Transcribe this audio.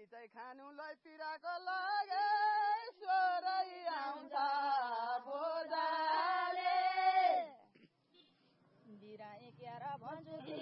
चाहिँ खानुलाई पिराको लागे स्वरै आउँछ बोजाले बिराए क्यारा भन्छु